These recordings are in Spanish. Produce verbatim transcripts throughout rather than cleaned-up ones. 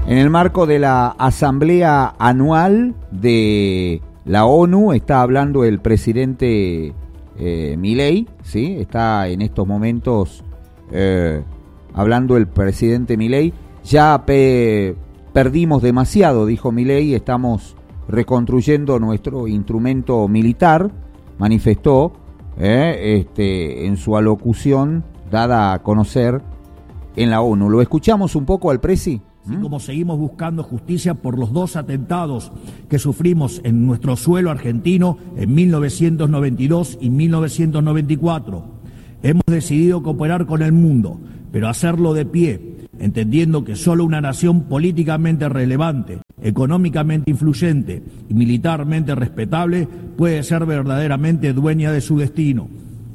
En el marco de la Asamblea Anual de la ONU está hablando el presidente eh, Milei, ¿sí? Está en estos momentos eh, hablando el presidente Milei. Ya pe- perdimos demasiado, dijo Milei, estamos reconstruyendo nuestro instrumento militar, manifestó eh, este, en su alocución dada a conocer en la ONU. ¿Lo escuchamos un poco al presi? Así como seguimos buscando justicia por los dos atentados que sufrimos en nuestro suelo argentino en mil novecientos noventa y dos y mil novecientos noventa y cuatro. Hemos decidido cooperar con el mundo, pero hacerlo de pie, entendiendo que solo una nación políticamente relevante, económicamente influyente y militarmente respetable puede ser verdaderamente dueña de su destino.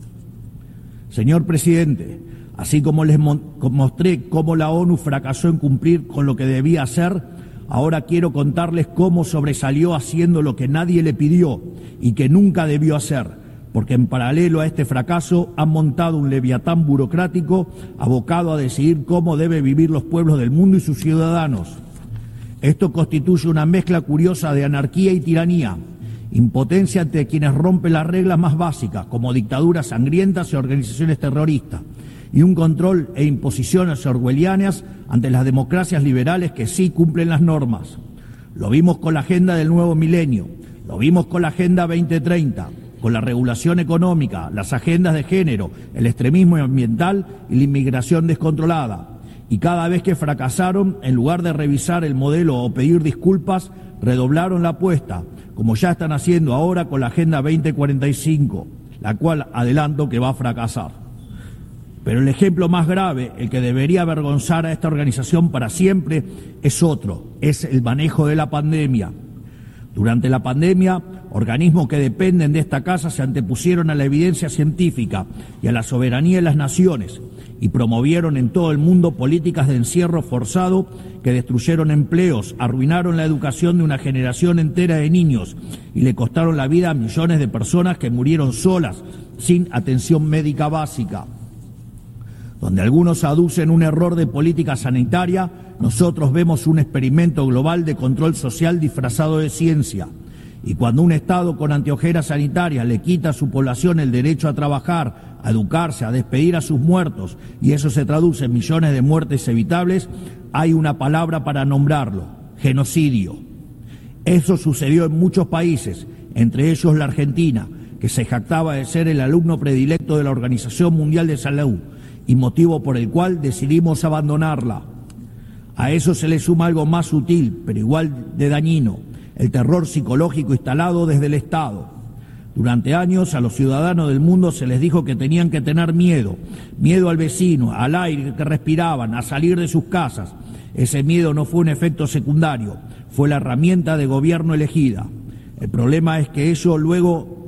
Señor presidente, así como les mostré cómo la ONU fracasó en cumplir con lo que debía hacer, ahora quiero contarles cómo sobresalió haciendo lo que nadie le pidió y que nunca debió hacer, porque en paralelo a este fracaso han montado un leviatán burocrático abocado a decidir cómo deben vivir los pueblos del mundo y sus ciudadanos. Esto constituye una mezcla curiosa de anarquía y tiranía, impotencia ante quienes rompen las reglas más básicas, como dictaduras sangrientas y organizaciones terroristas, y un control e imposiciones orwellianas ante las democracias liberales que sí cumplen las normas. Lo vimos con la agenda del nuevo milenio, lo vimos con la agenda veinte treinta, con la regulación económica, las agendas de género, el extremismo ambiental y la inmigración descontrolada. Y cada vez que fracasaron, en lugar de revisar el modelo o pedir disculpas, redoblaron la apuesta, como ya están haciendo ahora con la agenda veinte cuarenta y cinco, la cual adelanto que va a fracasar. Pero el ejemplo más grave, el que debería avergonzar a esta organización para siempre, es otro, es el manejo de la pandemia. Durante la pandemia, organismos que dependen de esta casa se antepusieron a la evidencia científica y a la soberanía de las naciones y promovieron en todo el mundo políticas de encierro forzado que destruyeron empleos, arruinaron la educación de una generación entera de niños y le costaron la vida a millones de personas que murieron solas, sin atención médica básica. Donde algunos aducen un error de política sanitaria, nosotros vemos un experimento global de control social disfrazado de ciencia. Y cuando un Estado con anteojeras sanitarias le quita a su población el derecho a trabajar, a educarse, a despedir a sus muertos, y eso se traduce en millones de muertes evitables, hay una palabra para nombrarlo: genocidio. Eso sucedió en muchos países, entre ellos la Argentina, que se jactaba de ser el alumno predilecto de la Organización Mundial de Salud, y motivo por el cual decidimos abandonarla. A eso se le suma algo más sutil, pero igual de dañino: el terror psicológico instalado desde el Estado. Durante años a los ciudadanos del mundo se les dijo que tenían que tener miedo, miedo al vecino, al aire que respiraban, a salir de sus casas. Ese miedo no fue un efecto secundario, fue la herramienta de gobierno elegida. El problema es que eso luego,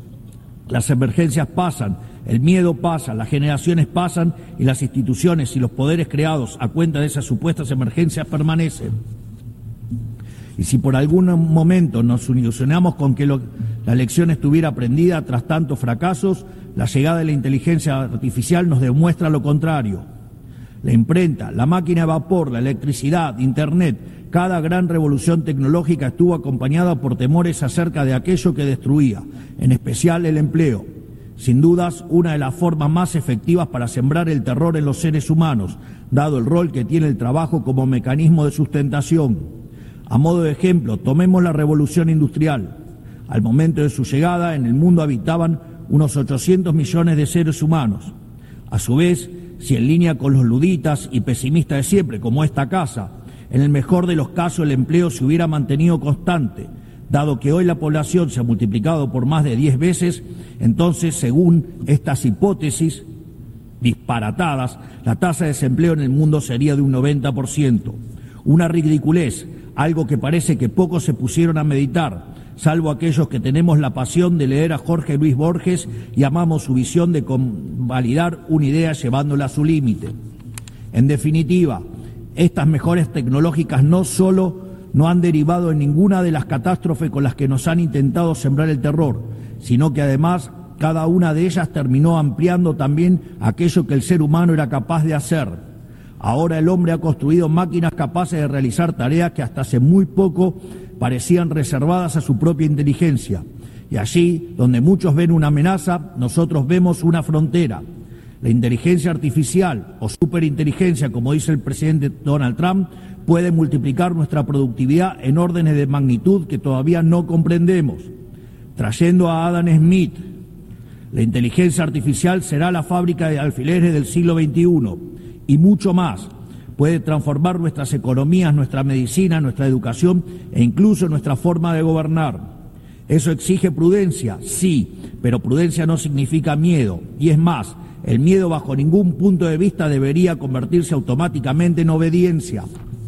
las emergencias pasan, el miedo pasa, las generaciones pasan y las instituciones y los poderes creados a cuenta de esas supuestas emergencias permanecen. Y si por algún momento nos ilusionamos con que lo, la lección estuviera aprendida tras tantos fracasos, la llegada de la inteligencia artificial nos demuestra lo contrario. La imprenta, la máquina de vapor, la electricidad, Internet, cada gran revolución tecnológica estuvo acompañada por temores acerca de aquello que destruía, en especial el empleo. Sin dudas, una de las formas más efectivas para sembrar el terror en los seres humanos, dado el rol que tiene el trabajo como mecanismo de sustentación. A modo de ejemplo, tomemos la revolución industrial. Al momento de su llegada, en el mundo habitaban unos ochocientos millones de seres humanos. A su vez, si en línea con los luditas y pesimistas de siempre, como esta casa, en el mejor de los casos el empleo se hubiera mantenido constante, dado que hoy la población se ha multiplicado por más de diez veces, entonces, según estas hipótesis disparatadas, la tasa de desempleo en el mundo sería de un noventa por ciento. Una ridiculez, algo que parece que pocos se pusieron a meditar, salvo aquellos que tenemos la pasión de leer a Jorge Luis Borges y amamos su visión de convalidar una idea llevándola a su límite. En definitiva, estas mejoras tecnológicas no solo no han derivado en ninguna de las catástrofes con las que nos han intentado sembrar el terror, sino que además cada una de ellas terminó ampliando también aquello que el ser humano era capaz de hacer. Ahora el hombre ha construido máquinas capaces de realizar tareas que hasta hace muy poco parecían reservadas a su propia inteligencia. Y allí, donde muchos ven una amenaza, nosotros vemos una frontera. La inteligencia artificial o superinteligencia, como dice el presidente Donald Trump, puede multiplicar nuestra productividad en órdenes de magnitud que todavía no comprendemos. Trayendo a Adam Smith, la inteligencia artificial será la fábrica de alfileres del siglo veintiuno y mucho más. Puede transformar nuestras economías, nuestra medicina, nuestra educación e incluso nuestra forma de gobernar. ¿Eso exige prudencia? Sí, pero prudencia no significa miedo. Y es más, el miedo bajo ningún punto de vista debería convertirse automáticamente en obediencia.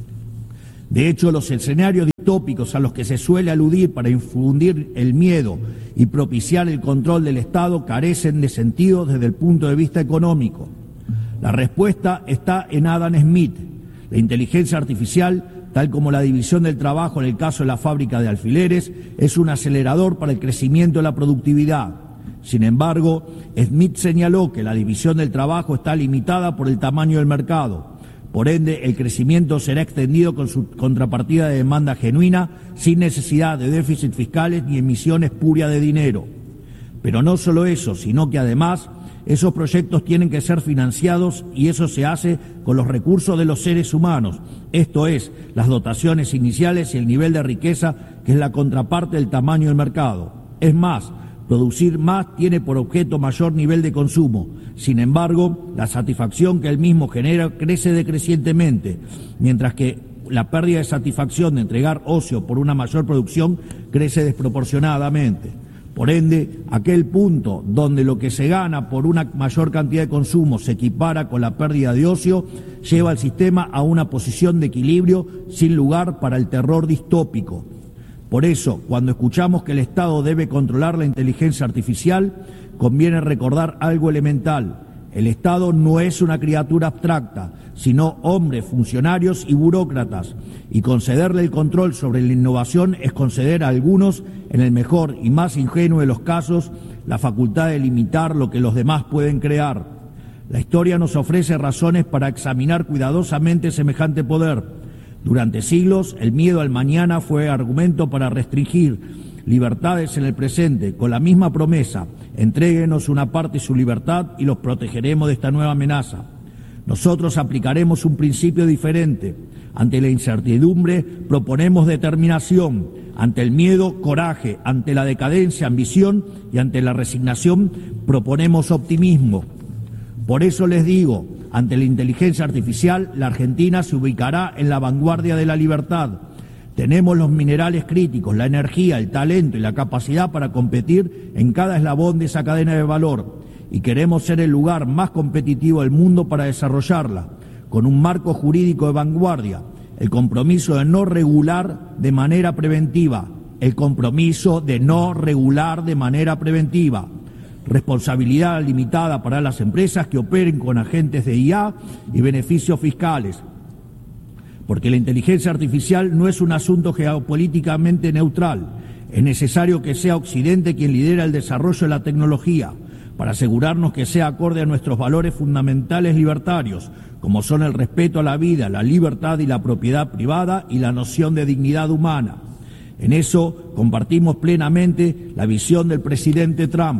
De hecho, los escenarios distópicos a los que se suele aludir para infundir el miedo y propiciar el control del Estado carecen de sentido desde el punto de vista económico. La respuesta está en Adam Smith. La inteligencia artificial, tal como la división del trabajo en el caso de la fábrica de alfileres, es un acelerador para el crecimiento de la productividad. Sin embargo, Smith señaló que la división del trabajo está limitada por el tamaño del mercado. Por ende, el crecimiento será extendido con su contrapartida de demanda genuina, sin necesidad de déficits fiscales ni emisiones purias de dinero. Pero no solo eso, sino que además esos proyectos tienen que ser financiados y eso se hace con los recursos de los seres humanos, esto es, las dotaciones iniciales y el nivel de riqueza que es la contraparte del tamaño del mercado. Es más, producir más tiene por objeto mayor nivel de consumo. Sin embargo, la satisfacción que el mismo genera crece decrecientemente, mientras que la pérdida de satisfacción de entregar ocio por una mayor producción crece desproporcionadamente. Por ende, aquel punto donde lo que se gana por una mayor cantidad de consumo se equipara con la pérdida de ocio, lleva al sistema a una posición de equilibrio sin lugar para el terror distópico. Por eso, cuando escuchamos que el Estado debe controlar la inteligencia artificial, conviene recordar algo elemental. El Estado no es una criatura abstracta, sino hombres, funcionarios y burócratas, y concederle el control sobre la innovación es conceder a algunos, en el mejor y más ingenuo de los casos, la facultad de limitar lo que los demás pueden crear. La historia nos ofrece razones para examinar cuidadosamente semejante poder. Durante siglos, el miedo al mañana fue argumento para restringir libertades en el presente, con la misma promesa: entréguenos una parte de su libertad y los protegeremos de esta nueva amenaza. Nosotros aplicaremos un principio diferente. Ante la incertidumbre proponemos determinación, ante el miedo, coraje, ante la decadencia, ambición y ante la resignación proponemos optimismo. Por eso les digo, ante la inteligencia artificial, la Argentina se ubicará en la vanguardia de la libertad. Tenemos los minerales críticos, la energía, el talento y la capacidad para competir en cada eslabón de esa cadena de valor. Y queremos ser el lugar más competitivo del mundo para desarrollarla, con un marco jurídico de vanguardia, el compromiso de no regular de manera preventiva, el compromiso de no regular de manera preventiva. Responsabilidad limitada para las empresas que operen con agentes de I A y beneficios fiscales. Porque la inteligencia artificial no es un asunto geopolíticamente neutral. Es necesario que sea Occidente quien lidera el desarrollo de la tecnología, para asegurarnos que sea acorde a nuestros valores fundamentales libertarios, como son el respeto a la vida, la libertad y la propiedad privada y la noción de dignidad humana. En eso compartimos plenamente la visión del presidente Trump.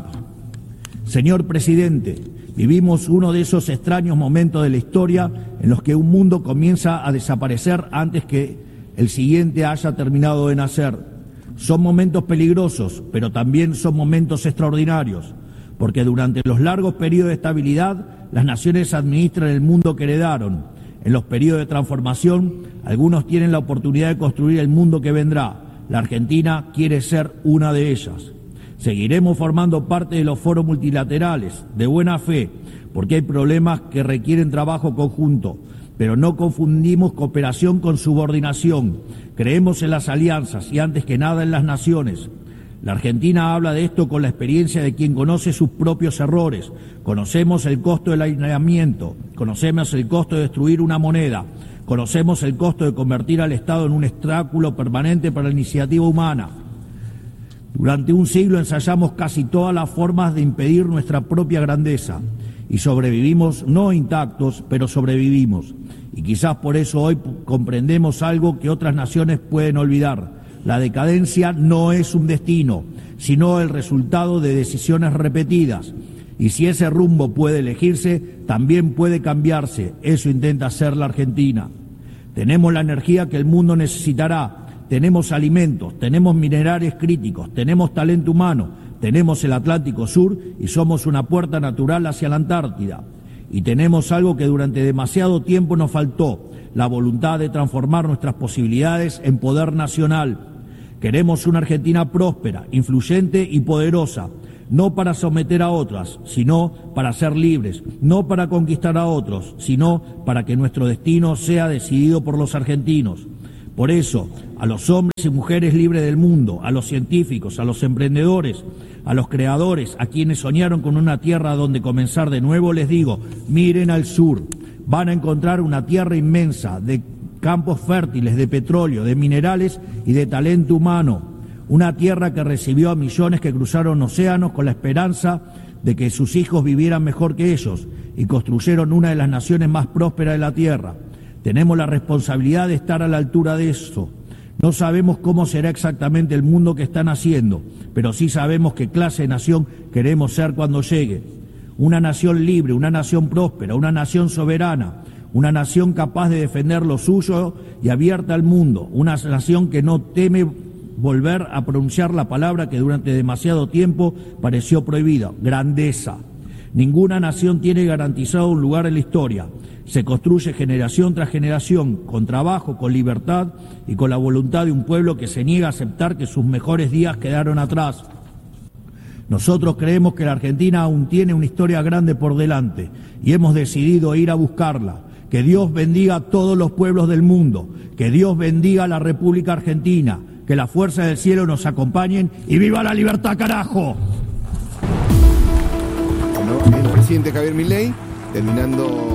Señor presidente, vivimos uno de esos extraños momentos de la historia en los que un mundo comienza a desaparecer antes que el siguiente haya terminado de nacer. Son momentos peligrosos, pero también son momentos extraordinarios, porque durante los largos periodos de estabilidad, las naciones administran el mundo que heredaron. En los periodos de transformación, algunos tienen la oportunidad de construir el mundo que vendrá. La Argentina quiere ser una de ellas. Seguiremos formando parte de los foros multilaterales, de buena fe, porque hay problemas que requieren trabajo conjunto, pero no confundimos cooperación con subordinación. Creemos en las alianzas y antes que nada en las naciones. La Argentina habla de esto con la experiencia de quien conoce sus propios errores. Conocemos el costo del aislamiento, conocemos el costo de destruir una moneda, conocemos el costo de convertir al Estado en un obstáculo permanente para la iniciativa humana. Durante un siglo ensayamos casi todas las formas de impedir nuestra propia grandeza Y sobrevivimos, no intactos, pero sobrevivimos. Y quizás por eso hoy comprendemos algo que otras naciones pueden olvidar. La decadencia no es un destino, sino el resultado de decisiones repetidas. Y si ese rumbo puede elegirse, también puede cambiarse. Eso intenta hacer la Argentina. Tenemos la energía que el mundo necesitará. Tenemos alimentos, tenemos minerales críticos, tenemos talento humano, tenemos el Atlántico Sur y somos una puerta natural hacia la Antártida. Y tenemos algo que durante demasiado tiempo nos faltó, la voluntad de transformar nuestras posibilidades en poder nacional. Queremos una Argentina próspera, influyente y poderosa, no para someter a otras, sino para ser libres, no para conquistar a otros, sino para que nuestro destino sea decidido por los argentinos. Por eso, a los hombres y mujeres libres del mundo, a los científicos, a los emprendedores, a los creadores, a quienes soñaron con una tierra donde comenzar de nuevo, les digo, miren al sur, van a encontrar una tierra inmensa de campos fértiles, de petróleo, de minerales y de talento humano, una tierra que recibió a millones que cruzaron océanos con la esperanza de que sus hijos vivieran mejor que ellos y construyeron una de las naciones más prósperas de la tierra. Tenemos la responsabilidad de estar a la altura de eso. No sabemos cómo será exactamente el mundo que están haciendo, pero sí sabemos qué clase de nación queremos ser cuando llegue. Una nación libre, una nación próspera, una nación soberana, una nación capaz de defender lo suyo y abierta al mundo, una nación que no teme volver a pronunciar la palabra que durante demasiado tiempo pareció prohibida, grandeza. Ninguna nación tiene garantizado un lugar en la historia. Se construye generación tras generación, con trabajo, con libertad y con la voluntad de un pueblo que se niega a aceptar que sus mejores días quedaron atrás. Nosotros creemos que la Argentina aún tiene una historia grande por delante y hemos decidido ir a buscarla. Que Dios bendiga a todos los pueblos del mundo, que Dios bendiga a la República Argentina, que las fuerzas del cielo nos acompañen y ¡viva la libertad, carajo! Bueno, el presidente Javier Milei, terminando...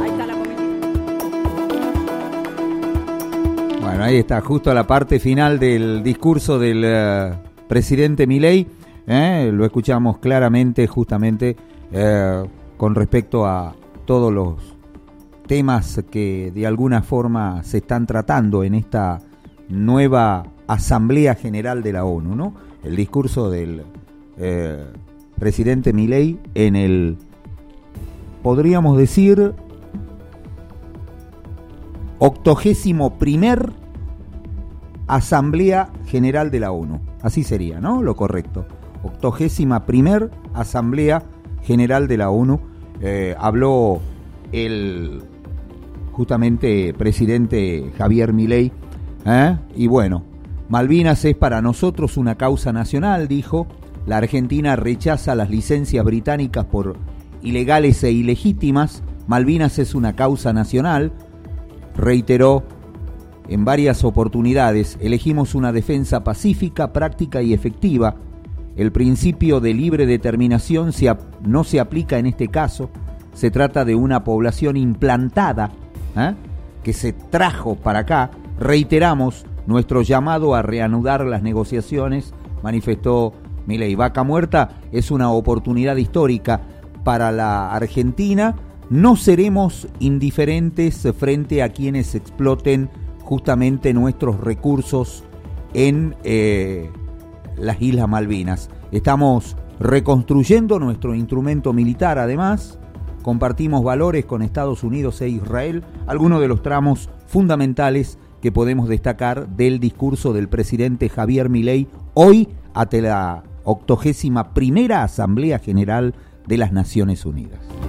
Bueno, ahí está, justo a la parte final del discurso del uh, presidente Milei, ¿eh? Lo escuchamos claramente justamente eh, con respecto a todos los temas que de alguna forma se están tratando en esta nueva Asamblea General de la ONU, ¿no? El discurso del eh, presidente Milei en el, podríamos decir, octogésimo primer Asamblea General de la ONU. Así sería, ¿no? Lo correcto. Octogésima primer Asamblea General de la ONU. Eh, habló el justamente presidente Javier Milei, ¿eh? Y bueno, Malvinas es para nosotros una causa nacional, dijo. La Argentina rechaza las licencias británicas por ilegales e ilegítimas. Malvinas es una causa nacional. Reiteró en varias oportunidades, elegimos una defensa pacífica, práctica y efectiva. El principio de libre determinación se ap- no se aplica en este caso. Se trata de una población implantada, ¿eh? que se trajo para acá. Reiteramos nuestro llamado a reanudar las negociaciones, manifestó Milei. Vaca Muerta es una oportunidad histórica para la Argentina. No seremos indiferentes frente a quienes exploten justamente nuestros recursos en eh, las Islas Malvinas. Estamos reconstruyendo nuestro instrumento militar, además. Compartimos valores con Estados Unidos e Israel, algunos de los tramos fundamentales que podemos destacar del discurso del presidente Javier Milei hoy ante la octogésima primera Asamblea General de las Naciones Unidas.